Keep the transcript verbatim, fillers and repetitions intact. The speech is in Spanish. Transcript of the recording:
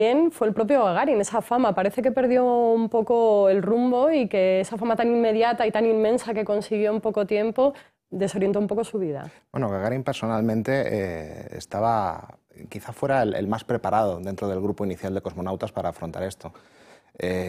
También fue el propio Gagarin, esa fama. Parece que perdió un poco el rumbo y que esa fama tan inmediata y tan inmensa que consiguió en poco tiempo desorientó un poco su vida. Bueno, Gagarin personalmente eh, estaba, quizá fuera el, el más preparado dentro del grupo inicial de cosmonautas para afrontar esto. Eh,